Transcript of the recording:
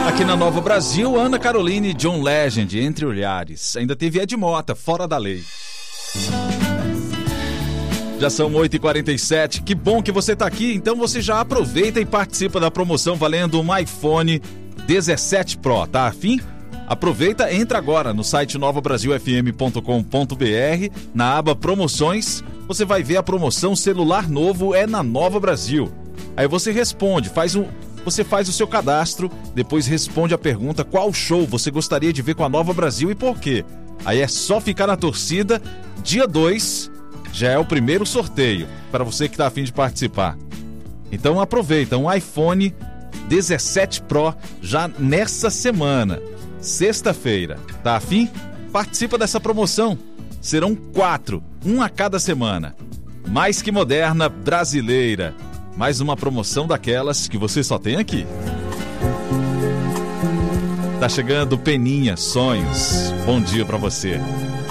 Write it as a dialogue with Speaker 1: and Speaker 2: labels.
Speaker 1: Aqui na Nova Brasil, Ana Caroline e John Legend, Entre Olhares. Ainda teve Ed Mota, Fora da Lei. Já são 8h47, que bom que você está aqui, então você já aproveita e participa da promoção valendo um iPhone 17 Pro, tá afim? Aproveita, entra agora no site novabrasilfm.com.br, na aba promoções, você vai ver a promoção celular novo é na Nova Brasil. Aí você responde, você faz o seu cadastro, depois responde a pergunta qual show você gostaria de ver com a Nova Brasil e por quê. Aí é só ficar na torcida, dia 2 já é o primeiro sorteio para você que está a fim de participar. Então aproveita, um iPhone 17 Pro já nessa semana, sexta-feira. Tá a fim? Participa dessa promoção. Serão 4, um a cada semana. Mais que moderna, brasileira. Mais uma promoção daquelas que você só tem aqui. Tá chegando Peninha Sonhos. Bom dia pra você.